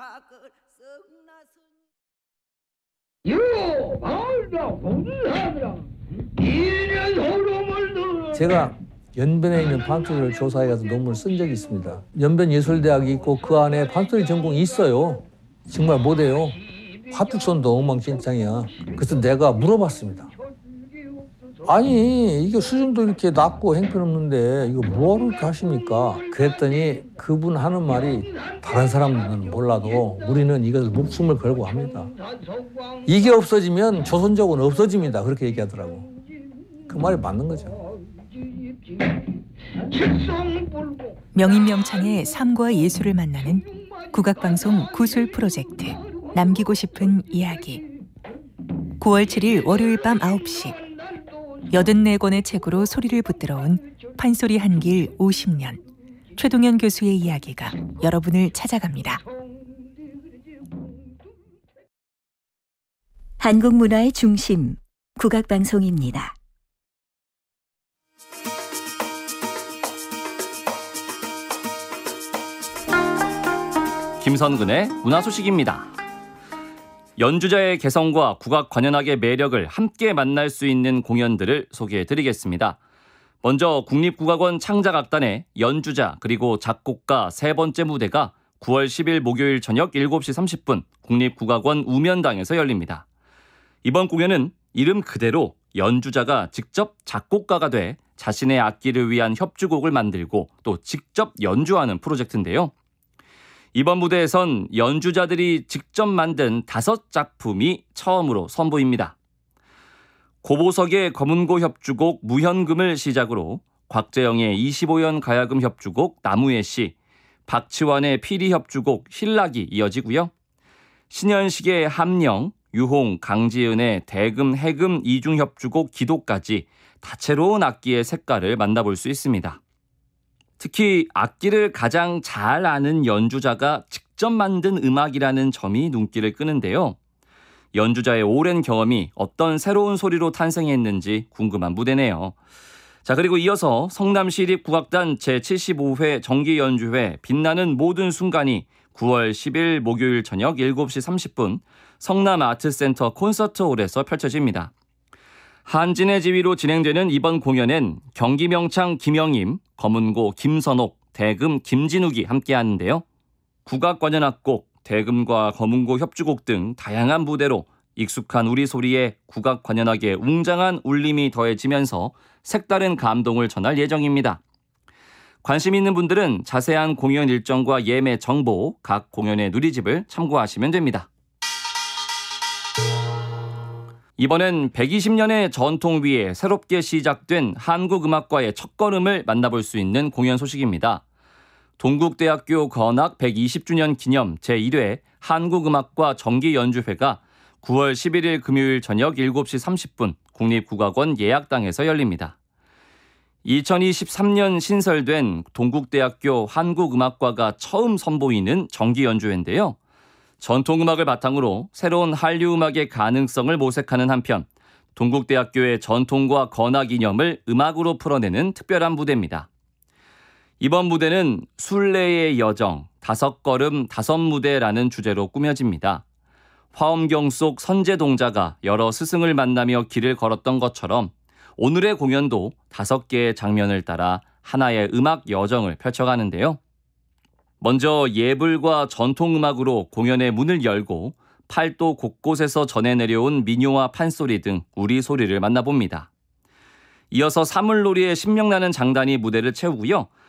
제가 연변에 있는 판소리를 조사해서 논문을 쓴 적이 있습니다. 연변예술대학이 있고 그 안에 판소리 전공이 있어요. 정말 못해요. 화투손도 엉망진창이야. 그래서 내가 물어봤습니다. 아니 이게 수준도 이렇게 낮고 형편없는데 이거 뭐하러 이렇게 하십니까? 그랬더니 그분 하는 말이 다른 사람들은 몰라도 우리는 이것을 목숨을 걸고 합니다. 이게 없어지면 조선족은 없어집니다. 그렇게 얘기하더라고. 그 말이 맞는 거죠. 명인명창의 삶과 예술을 만나는 국악방송 구술 프로젝트 남기고 싶은 이야기. 9월 7일 월요일 밤 9시 84권의 책으로 소리를 붙들어온 판소리 한 길 50년 최동현 교수의 이야기가 여러분을 찾아갑니다. 한국 문화의 중심 국악방송입니다. 김선근의 문화 소식입니다. 연주자의 개성과 국악 관현악의 매력을 함께 만날 수 있는 공연들을 소개해드리겠습니다. 먼저 국립국악원 창작악단의 연주자 그리고 작곡가 세 번째 무대가 9월 10일 목요일 저녁 7시 30분 국립국악원 우면당에서 열립니다. 이번 공연은 이름 그대로 연주자가 직접 작곡가가 돼 자신의 악기를 위한 협주곡을 만들고 또 직접 연주하는 프로젝트인데요. 이번 무대에선 연주자들이 직접 만든 5작품이 처음으로 선보입니다. 고보석의 검은고 협주곡 무현금을 시작으로 곽재영의 25연 가야금 협주곡 나무의 씨, 박치환의 피리 협주곡 신락이 이어지고요. 신현식의 함령, 유홍, 강지은의 대금, 해금 이중 협주곡 기도까지 다채로운 악기의 색깔을 만나볼 수 있습니다. 특히 악기를 가장 잘 아는 연주자가 직접 만든 음악이라는 점이 눈길을 끄는데요. 연주자의 오랜 경험이 어떤 새로운 소리로 탄생했는지 궁금한 무대네요. 자, 그리고 이어서 성남시립국악단 제75회 정기연주회 빛나는 모든 순간이 9월 10일 목요일 저녁 7시 30분 성남아트센터 콘서트홀에서 펼쳐집니다. 한진의 지휘로 진행되는 이번 공연엔 경기명창 김영임, 검은고 김선옥, 대금 김진욱이 함께하는데요. 국악관현악곡, 대금과 검은고 협주곡 등 다양한 무대로 익숙한 우리 소리에 국악관현악의 웅장한 울림이 더해지면서 색다른 감동을 전할 예정입니다. 관심 있는 분들은 자세한 공연 일정과 예매 정보, 각 공연의 누리집을 참고하시면 됩니다. 이번엔 120년의 전통 위에 새롭게 시작된 한국음악과의 첫걸음을 만나볼 수 있는 공연 소식입니다. 동국대학교 건학 120주년 기념 제1회 한국음악과 정기연주회가 9월 11일 금요일 저녁 7시 30분 국립국악원 예약당에서 열립니다. 2023년 신설된 동국대학교 한국음악과가 처음 선보이는 정기연주회인데요. 전통음악을 바탕으로 새로운 한류음악의 가능성을 모색하는 한편 동국대학교의 전통과 건악 이념을 음악으로 풀어내는 특별한 무대입니다. 이번 무대는 순례의 여정, 5걸음 5무대라는 주제로 꾸며집니다. 화엄경 속 선제동자가 여러 스승을 만나며 길을 걸었던 것처럼 오늘의 공연도 5개의 장면을 따라 하나의 음악 여정을 펼쳐가는데요. 먼저 예불과 전통음악으로 공연의 문을 열고 팔도 곳곳에서 전해 내려온 민요와 판소리 등 우리 소리를 만나봅니다. 이어서 사물놀이의 신명나는 장단이 무대를 채우고요.